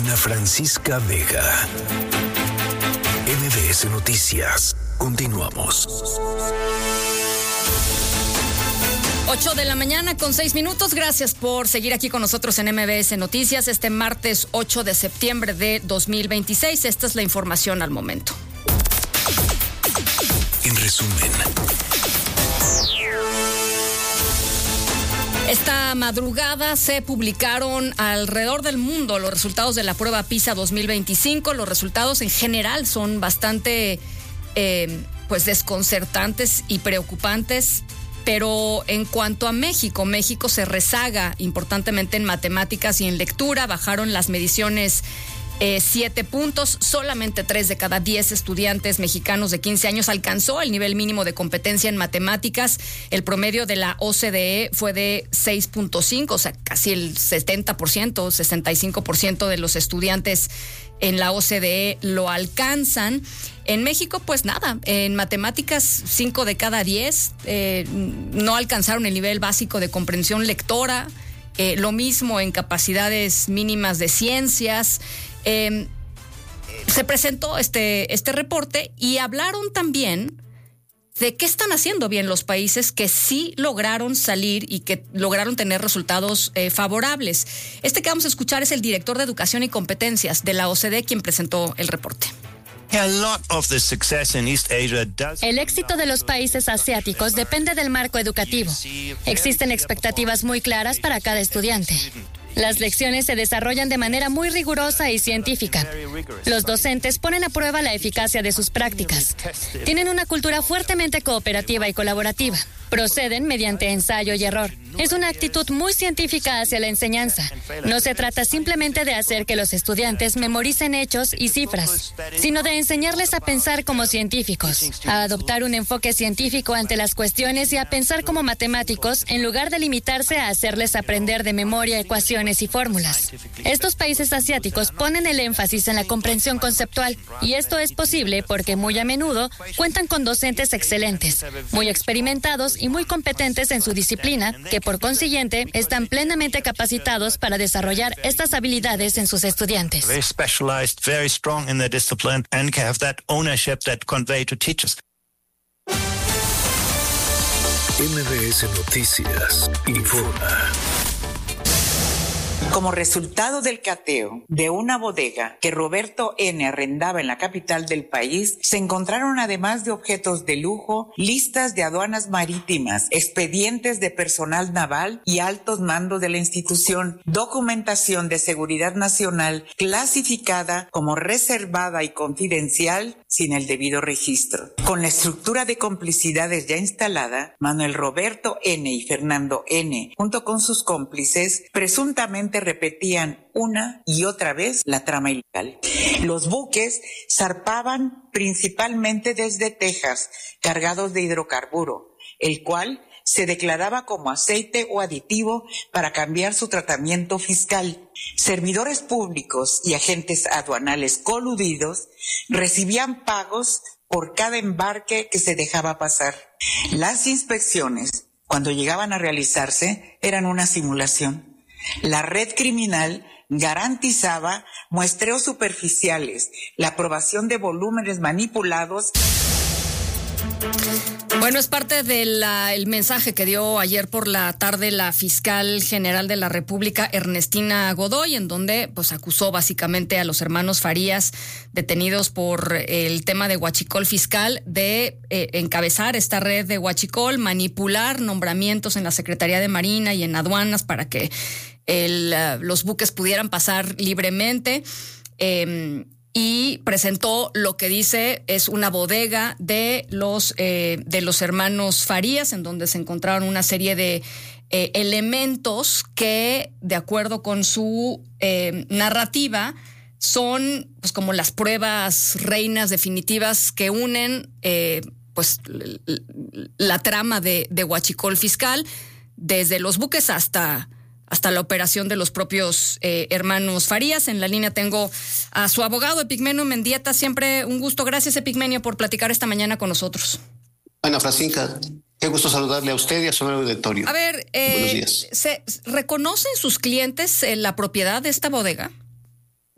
Ana Francisca Vega, MBS Noticias. Continuamos. 8:06 a.m. Gracias por seguir aquí con nosotros en MBS Noticias este martes 8 de septiembre de 2026. Esta es la información al momento. En resumen. Esta madrugada se publicaron alrededor del mundo los resultados de la prueba PISA 2025. Los resultados en general son bastante desconcertantes y preocupantes. Pero en cuanto a México se rezaga importantemente en matemáticas y en lectura. Bajaron las mediciones 7 puntos. Solamente 3 de cada 10 estudiantes mexicanos de 15 años alcanzó el nivel mínimo de competencia en matemáticas. El promedio de la OCDE fue de 6.5, o sea, casi el 70%, 65% de los estudiantes en la OCDE lo alcanzan. En México, pues nada, en matemáticas 5 de cada 10 no alcanzaron el nivel básico de comprensión lectora. Lo mismo en capacidades mínimas de ciencias. Se presentó este reporte y hablaron también de qué están haciendo bien los países que sí lograron salir y que lograron tener resultados favorables. Este que vamos a escuchar es el director de Educación y Competencias de la OCDE, quien presentó el reporte. El éxito de los países asiáticos depende del marco educativo. Existen expectativas muy claras para cada estudiante. Las lecciones se desarrollan de manera muy rigurosa y científica. Los docentes ponen a prueba la eficacia de sus prácticas. Tienen una cultura fuertemente cooperativa y colaborativa. Proceden mediante ensayo y error. Es una actitud muy científica hacia la enseñanza. No se trata simplemente de hacer que los estudiantes memoricen hechos y cifras, sino de enseñarles a pensar como científicos, a adoptar un enfoque científico ante las cuestiones y a pensar como matemáticos en lugar de limitarse a hacerles aprender de memoria ecuaciones y fórmulas. Estos países asiáticos ponen el énfasis en la comprensión conceptual y esto es posible porque muy a menudo cuentan con docentes excelentes, muy experimentados y muy competentes en su disciplina, que por consiguiente están plenamente capacitados para desarrollar estas habilidades en sus estudiantes. MBS Noticias informa. Como resultado del cateo de una bodega que Roberto N. arrendaba en la capital del país, se encontraron, además de objetos de lujo, listas de aduanas marítimas, expedientes de personal naval y altos mandos de la institución, documentación de seguridad nacional clasificada como reservada y confidencial sin el debido registro. Con la estructura de complicidades ya instalada, Manuel Roberto N. y Fernando N., junto con sus cómplices, presuntamente repetían una y otra vez la trama ilegal. Los buques zarpaban principalmente desde Texas, cargados de hidrocarburo, el cual se declaraba como aceite o aditivo para cambiar su tratamiento fiscal. Servidores públicos y agentes aduanales coludidos recibían pagos por cada embarque que se dejaba pasar. Las inspecciones, cuando llegaban a realizarse, eran una simulación. La red criminal garantizaba muestreos superficiales, la aprobación de volúmenes manipulados. Bueno, es parte del mensaje que dio ayer por la tarde la fiscal general de la República, Ernestina Godoy, en donde pues acusó básicamente a los hermanos Farías, detenidos por el tema de huachicol fiscal, de encabezar esta red de huachicol, manipular nombramientos en la Secretaría de Marina y en aduanas para que los buques pudieran pasar libremente. Y presentó lo que dice es una bodega de los hermanos Farías, en donde se encontraron una serie de elementos que, de acuerdo con su narrativa, son pues como las pruebas reinas definitivas que unen la trama de huachicol fiscal, desde los buques hasta la operación de los propios hermanos Farías. En la línea tengo a su abogado, Epigmenio Mendieta. Siempre un gusto. Gracias, Epigmenio, por platicar esta mañana con nosotros. Ana Francisca, qué gusto saludarle a usted y a su auditorio. A ver, buenos días. ¿reconocen sus clientes la propiedad de esta bodega?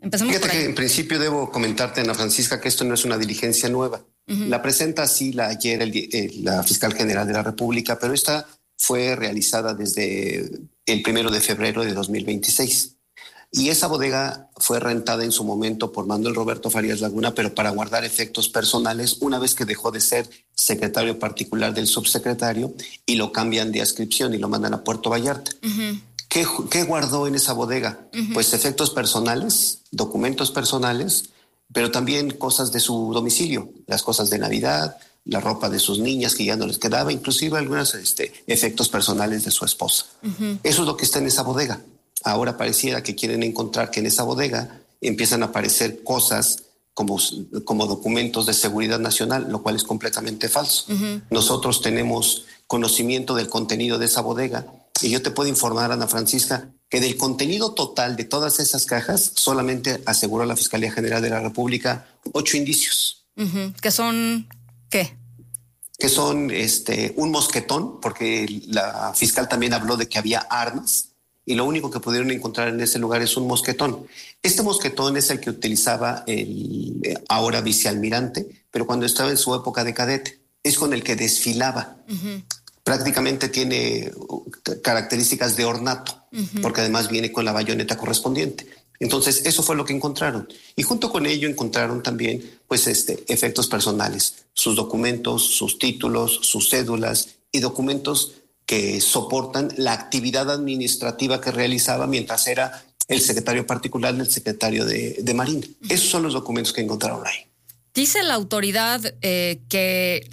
Empecemos Fíjate por ahí. que en principio debo comentarte, Ana Francisca, que esto no es una diligencia nueva. La presenta así ayer la fiscal general de la República, pero esta fue realizada desde el 1 de febrero de 2026. Y esa bodega fue rentada en su momento por Manuel Roberto Farías Laguna, pero para guardar efectos personales, una vez que dejó de ser secretario particular del subsecretario y lo cambian de adscripción y lo mandan a Puerto Vallarta. ¿Qué guardó en esa bodega? Pues efectos personales, documentos personales, pero también cosas de su domicilio, las cosas de Navidad, la ropa de sus niñas que ya no les quedaba, inclusive algunos efectos personales de su esposa. Eso es lo que está en esa bodega. Ahora pareciera que quieren encontrar que en esa bodega empiezan a aparecer cosas como documentos de seguridad nacional, lo cual es completamente falso. Nosotros tenemos conocimiento del contenido de esa bodega y yo te puedo informar, Ana Francisca, que del contenido total de todas esas cajas solamente aseguró la Fiscalía General de la República 8 indicios. ¿Que son qué? Que son un mosquetón, porque la fiscal también habló de que había armas y lo único que pudieron encontrar en ese lugar es un mosquetón. Este mosquetón es el que utilizaba el ahora vicealmirante, pero cuando estaba en su época de cadete, es con el que desfilaba. Prácticamente tiene características de ornato, porque además viene con la bayoneta correspondiente. Entonces, eso fue lo que encontraron. Y junto con ello encontraron también pues, efectos personales, sus documentos, sus títulos, sus cédulas y documentos que soportan la actividad administrativa que realizaba mientras era el secretario particular del secretario de Marina. Esos son los documentos que encontraron ahí. Dice la autoridad que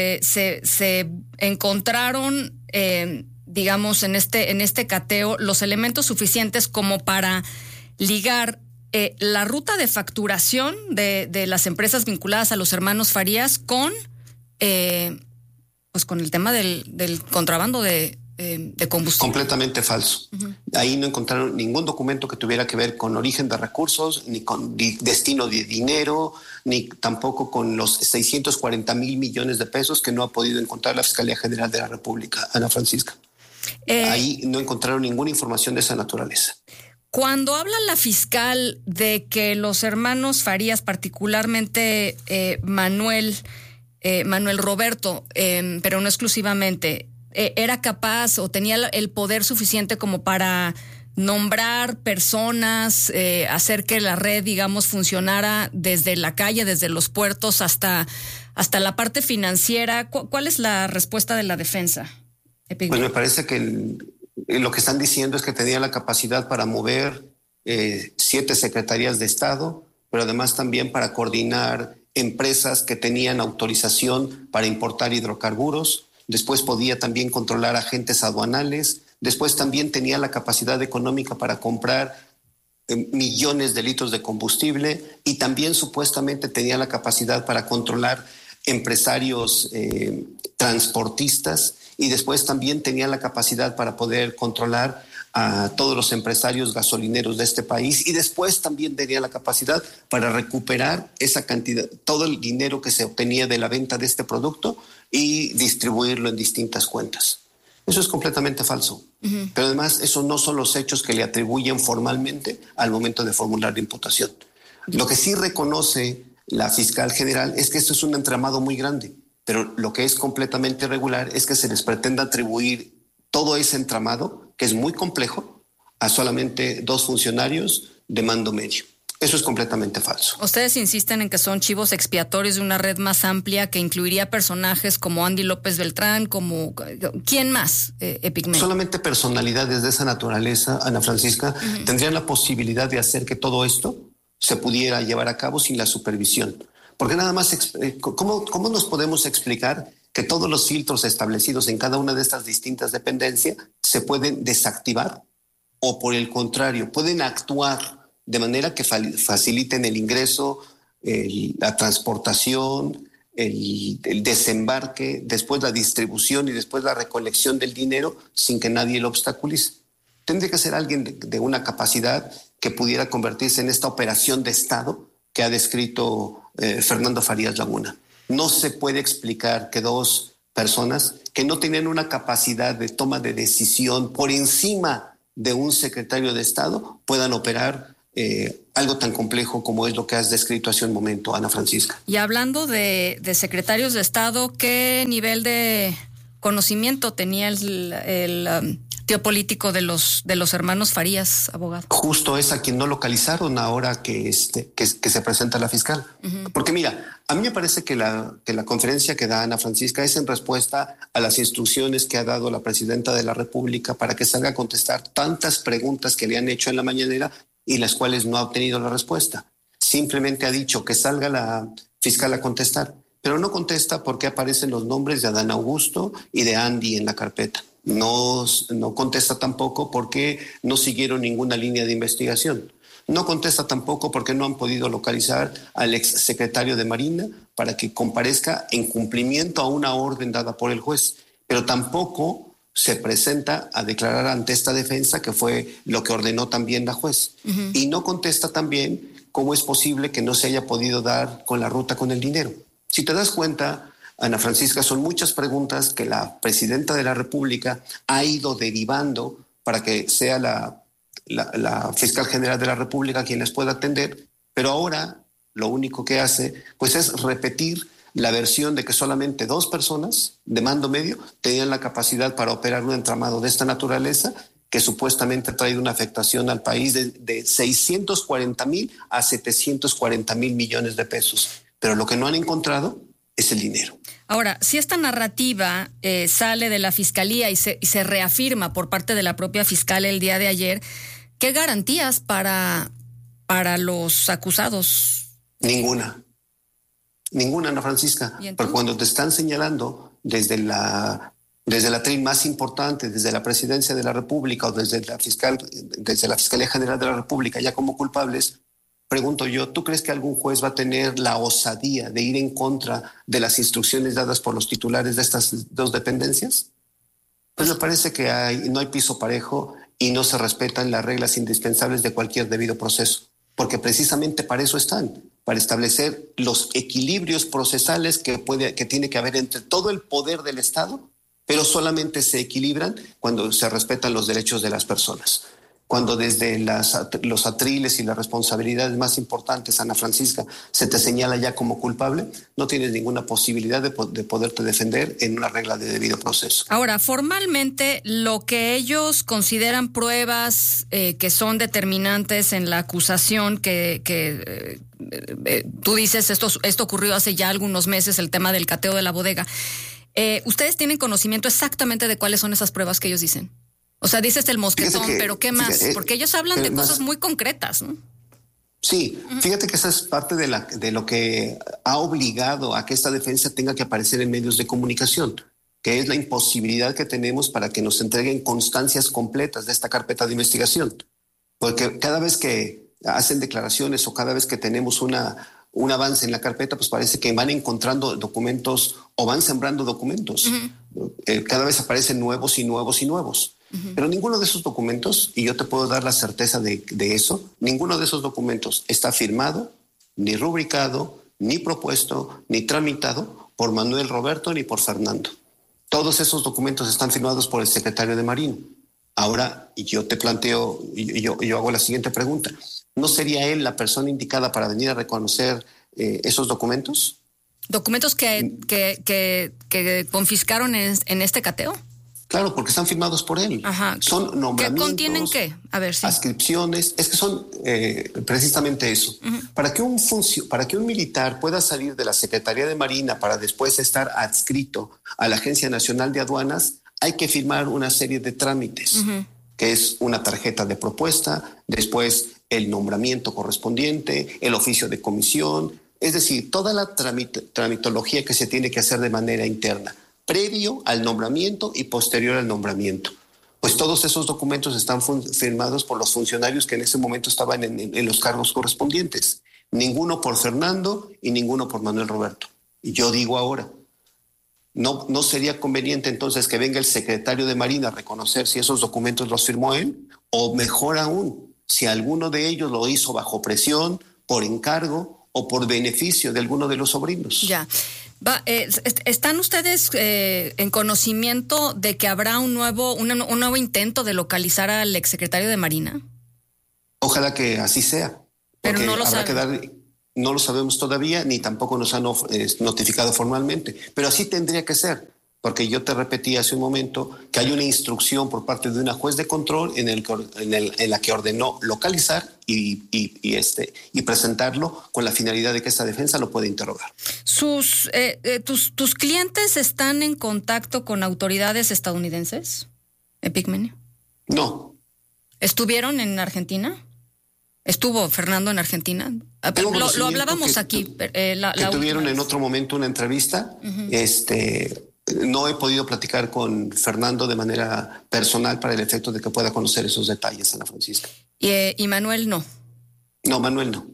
se encontraron, digamos, en este cateo los elementos suficientes como para ligar la ruta de facturación de las empresas vinculadas a los hermanos Farías con el tema del contrabando de combustible. Completamente falso. Ahí no encontraron ningún documento que tuviera que ver con origen de recursos, ni con destino de dinero, ni tampoco con los 640,000 millones de pesos que no ha podido encontrar la Fiscalía General de la República, Ana Francisca. Ahí no encontraron ninguna información de esa naturaleza. Cuando habla la fiscal de que los hermanos Farías, particularmente Manuel Roberto, pero no exclusivamente, era capaz o tenía el poder suficiente como para nombrar personas, hacer que la red, digamos, funcionara desde la calle, desde los puertos hasta la parte financiera. ¿Cuál es la respuesta de la defensa? Pues me parece que lo que están diciendo es que tenía la capacidad para mover 7 secretarías de Estado, pero además también para coordinar empresas que tenían autorización para importar hidrocarburos. Después podía también controlar agentes aduanales. Después también tenía la capacidad económica para comprar millones de litros de combustible y también supuestamente tenía la capacidad para controlar empresarios transportistas y después también tenía la capacidad para poder controlar a todos los empresarios gasolineros de este país y después también tenía la capacidad para recuperar esa cantidad, todo el dinero que se obtenía de la venta de este producto y distribuirlo en distintas cuentas. Eso es completamente falso. Pero además, esos no son los hechos que le atribuyen formalmente al momento de formular la imputación. Lo que sí reconoce la fiscal general es que esto es un entramado muy grande, pero lo que es completamente irregular es que se les pretenda atribuir todo ese entramado, que es muy complejo, a solamente 2 funcionarios de mando medio. Eso es completamente falso. Ustedes insisten en que son chivos expiatorios de una red más amplia que incluiría personajes como Andy López Beltrán, como... ¿Quién más, Epigmenio? Solamente personalidades de esa naturaleza, Ana Francisca, tendrían la posibilidad de hacer que todo esto se pudiera llevar a cabo sin la supervisión. Porque nada más, ¿cómo nos podemos explicar que todos los filtros establecidos en cada una de estas distintas dependencias se pueden desactivar o, por el contrario, pueden actuar de manera que faciliten el ingreso, la transportación, el desembarque, después la distribución y después la recolección del dinero sin que nadie lo obstaculice? Tendría que ser alguien de una capacidad que pudiera convertirse en esta operación de Estado que ha descrito Fernando Farías Laguna. No se puede explicar que 2 personas que no tenían una capacidad de toma de decisión por encima de un secretario de Estado puedan operar algo tan complejo como es lo que has descrito hace un momento, Ana Francisca. Y hablando de secretarios de Estado, ¿qué nivel de conocimiento tenía el tío político de los hermanos Farías, abogado? Justo es a quien no localizaron ahora que se presenta la fiscal. Uh-huh. Porque mira, a mí me parece que la conferencia que da Ana Francisca es en respuesta a las instrucciones que ha dado la presidenta de la República para que salga a contestar tantas preguntas que le han hecho en la mañanera y las cuales no ha obtenido la respuesta. Simplemente ha dicho que salga la fiscal a contestar, pero no contesta porque aparecen los nombres de Adán Augusto y de Andy en la carpeta. No contesta tampoco porque no siguieron ninguna línea de investigación. No contesta tampoco porque no han podido localizar al exsecretario de Marina para que comparezca en cumplimiento a una orden dada por el juez. Pero tampoco se presenta a declarar ante esta defensa, que fue lo que ordenó también la juez. Uh-huh. Y no contesta también cómo es posible que no se haya podido dar con la ruta con el dinero. Si te das cuenta, Ana Francisca, son muchas preguntas que la presidenta de la República ha ido derivando para que sea la fiscal general de la República quien les pueda atender, pero ahora lo único que hace pues es repetir la versión de que solamente 2 personas de mando medio tenían la capacidad para operar un entramado de esta naturaleza que supuestamente ha traído una afectación al país de 640,000 a 740,000 millones de pesos. Pero lo que no han encontrado es el dinero. Ahora, si esta narrativa sale de la Fiscalía y se reafirma por parte de la propia fiscal el día de ayer, ¿qué garantías para los acusados? Ninguna, Ana Francisca. Porque cuando te están señalando desde la tril más importante, desde la Presidencia de la República o desde la Fiscalía General de la República ya como culpables, pregunto yo, ¿tú crees que algún juez va a tener la osadía de ir en contra de las instrucciones dadas por los titulares de estas 2 dependencias? Pues me parece que no hay piso parejo y no se respetan las reglas indispensables de cualquier debido proceso, porque precisamente para eso están, para establecer los equilibrios procesales que tiene que haber entre todo el poder del Estado, pero solamente se equilibran cuando se respetan los derechos de las personas. Cuando desde los atriles y las responsabilidades más importantes, Ana Francisca, se te señala ya como culpable, no tienes ninguna posibilidad de poderte defender en una regla de debido proceso. Ahora, formalmente, lo que ellos consideran pruebas que son determinantes en la acusación, que tú dices, esto ocurrió hace ya algunos meses, el tema del cateo de la bodega. ¿Ustedes tienen conocimiento exactamente de cuáles son esas pruebas que ellos dicen? O sea, dices el mosquetón, pero ¿qué más? Porque ellos hablan de cosas muy concretas, ¿no? Sí, fíjate que esa es parte de lo que ha obligado a que esta defensa tenga que aparecer en medios de comunicación, que es la imposibilidad que tenemos para que nos entreguen constancias completas de esta carpeta de investigación. Porque cada vez que hacen declaraciones o cada vez que tenemos un avance en la carpeta, pues parece que van encontrando documentos o van sembrando documentos. Uh-huh. Cada vez aparecen nuevos y nuevos y nuevos. Uh-huh. Pero ninguno de esos documentos, y yo te puedo dar la certeza de eso, ninguno de esos documentos está firmado, ni rubricado, ni propuesto, ni tramitado por Manuel Roberto ni por Fernando. Todos esos documentos están firmados por el secretario de Marina. Ahora, yo te planteo, yo hago la siguiente pregunta. ¿No sería él la persona indicada para venir a reconocer esos documentos? ¿Documentos que confiscaron en este cateo? Claro, porque están firmados por él. Ajá. Son nombramientos. ¿Qué contienen qué? A ver, sí. Ascripciones. Es que son precisamente eso. Uh-huh. Para que un militar pueda salir de la Secretaría de Marina para después estar adscrito a la Agencia Nacional de Aduanas, hay que firmar una serie de trámites, uh-huh, que es una tarjeta de propuesta, después el nombramiento correspondiente, el oficio de comisión, es decir, toda la tramitología que se tiene que hacer de manera interna, previo al nombramiento y posterior al nombramiento. Pues todos esos documentos están firmados por los funcionarios que en ese momento estaban en los cargos correspondientes. Ninguno por Fernando y ninguno por Manuel Roberto. Y yo digo ahora, ¿no sería conveniente entonces que venga el secretario de Marina a reconocer si esos documentos los firmó él? O mejor aún, si alguno de ellos lo hizo bajo presión, por encargo o por beneficio de alguno de los sobrinos. Ya. ¿Están ustedes en conocimiento de que habrá un nuevo intento de localizar al exsecretario de Marina? Ojalá que así sea. Pero Porque no lo saben. No lo sabemos todavía, ni tampoco nos han notificado formalmente. Pero así tendría que ser, porque yo te repetí hace un momento que hay una instrucción por parte de una juez de control en la que ordenó localizar y presentarlo con la finalidad de que esta defensa lo pueda interrogar. ¿Tus clientes están en contacto con autoridades estadounidenses, Epigmenio? No. ¿Estuvieron en Argentina? ¿Estuvo Fernando en Argentina? Lo hablábamos aquí. Que tuvieron en otro momento una entrevista. No he podido platicar con Fernando de manera personal para el efecto de que pueda conocer esos detalles, Ana Francisca. ¿Y Manuel no? No, Manuel no.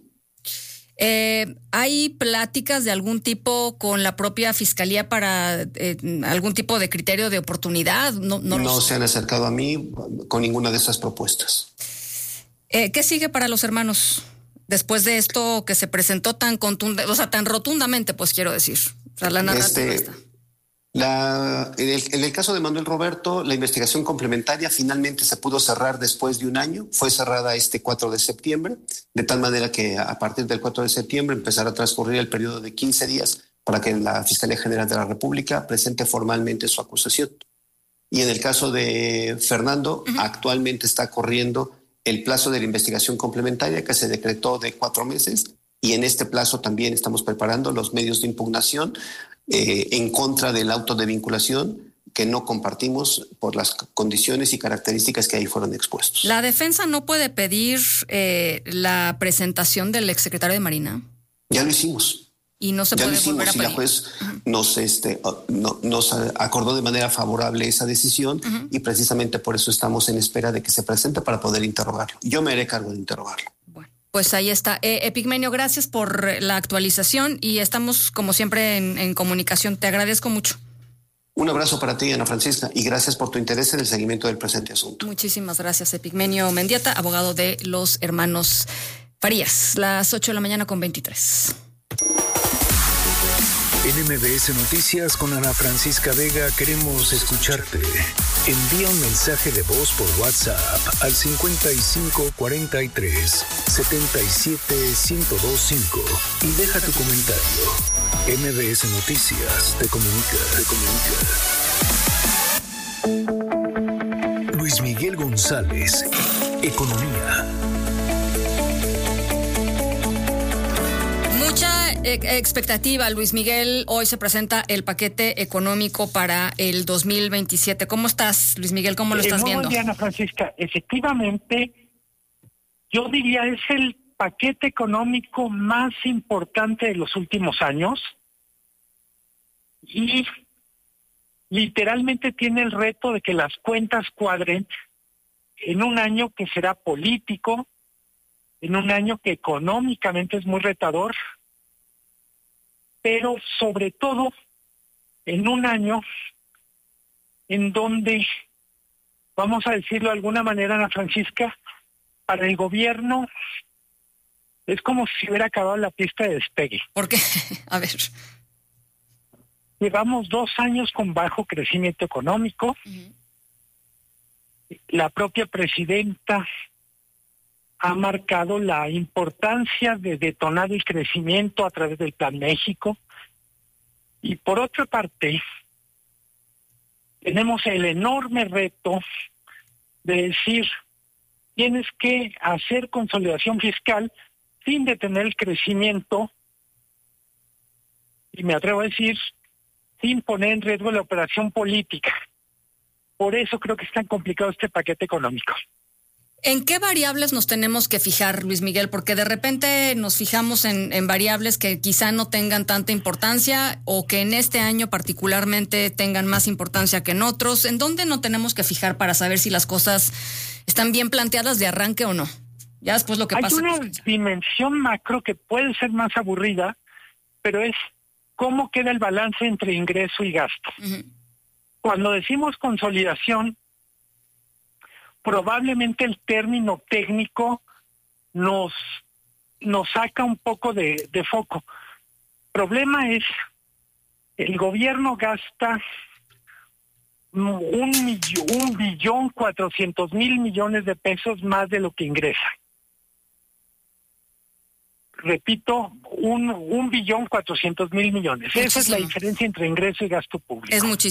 ¿Hay pláticas de algún tipo con la propia fiscalía para algún tipo de criterio de oportunidad? No se han acercado a mí con ninguna de esas propuestas. ¿Qué sigue para los hermanos después de esto que se presentó tan contundente, o sea, tan rotundamente, pues quiero decir? O sea, la narrativa está. En el caso de Manuel Roberto, la investigación complementaria finalmente se pudo cerrar después de un año. Fue cerrada este 4 de septiembre, de tal manera que a partir del 4 de septiembre empezará a transcurrir el periodo de 15 días para que la Fiscalía General de la República presente formalmente su acusación. Y en el caso de Fernando, actualmente está corriendo el plazo de la investigación complementaria que se decretó de 4 meses, y en este plazo también estamos preparando los medios de impugnación en contra del auto de vinculación que no compartimos por las condiciones y características que ahí fueron expuestos. ¿La defensa no puede pedir la presentación del exsecretario de Marina? Ya lo hicimos. Y no se puede volver a pedir. Y la juez nos acordó de manera favorable esa decisión, y precisamente por eso estamos en espera de que se presente para poder interrogarlo. Yo me haré cargo de interrogarlo. Bueno, pues ahí está. Epigmenio, gracias por la actualización y estamos como siempre en comunicación. Te agradezco mucho. Un abrazo para ti, Ana Francisca, y gracias por tu interés en el seguimiento del presente asunto. Muchísimas gracias, Epigmenio Mendieta, abogado de los hermanos Farías. Las 8:23 a.m. En MBS Noticias con Ana Francisca Vega queremos escucharte. Envía un mensaje de voz por WhatsApp al 5543 77 1025 y deja tu comentario. MBS Noticias te comunica. Luis Miguel González, Economía. Mucha expectativa, Luis Miguel. Hoy se presenta el paquete económico para el 2027. ¿Cómo estás, Luis Miguel? ¿Cómo lo estás viendo? Muy bien, Ana Francisca. Efectivamente, yo diría es el paquete económico más importante de los últimos años y literalmente tiene el reto de que las cuentas cuadren en un año que será político, en un año que económicamente es muy retador, pero sobre todo en un año en donde, vamos a decirlo de alguna manera, Ana Francisca, para el gobierno es como si hubiera acabado la pista de despegue. ¿Por qué? A ver. Llevamos 2 años con bajo crecimiento económico. La propia presidenta ha marcado la importancia de detonar el crecimiento a través del Plan México. Y por otra parte, tenemos el enorme reto de decir, tienes que hacer consolidación fiscal sin detener el crecimiento, y me atrevo a decir, sin poner en riesgo la operación política. Por eso creo que es tan complicado este paquete económico. ¿En qué variables nos tenemos que fijar, Luis Miguel? Porque de repente nos fijamos en variables que quizá no tengan tanta importancia o que en este año particularmente tengan más importancia que en otros. ¿En dónde no tenemos que fijar para saber si las cosas están bien planteadas de arranque o no? Ya después lo que pasa. Hay una dimensión macro que puede ser más aburrida, pero es cómo queda el balance entre ingreso y gasto. Cuando decimos consolidación, probablemente el término técnico nos saca un poco de foco. El problema es, el gobierno gasta 1.4 billones de pesos más de lo que ingresa. repito, 1.400.000 millones. Esa es la diferencia entre ingreso y gasto público. Es muchísimo.